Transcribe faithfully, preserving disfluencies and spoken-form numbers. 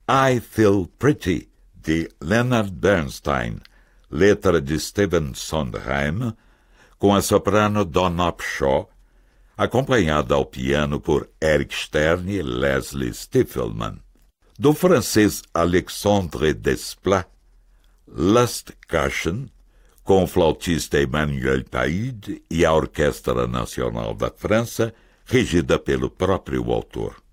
I Feel Pretty, de Leonard Bernstein, letra de Stephen Sondheim, com a soprano Dawn Upshaw, acompanhada ao piano por Eric Stern e Leslie Stifelman. Do francês Alexandre Desplat, Lust Cushion, com o flautista Emmanuel Paide e a Orquestra Nacional da França, regida pelo próprio autor.